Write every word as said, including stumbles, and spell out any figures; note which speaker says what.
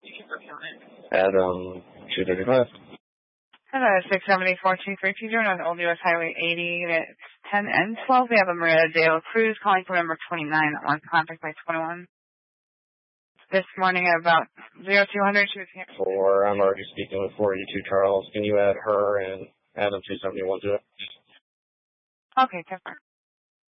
Speaker 1: Adam two thirty-five.
Speaker 2: Hello, six seventy four two three two zero on Old U S Highway eighty. It's ten and twelve. We have a Maria Dale Cruz calling for number twenty-nine that wants contact by twenty-one. This morning at about zero two hundred, she was here.
Speaker 1: For, I'm already speaking with four eighty-two Charles. Can you add her and Adam two seventy-one to it?
Speaker 2: Okay, different.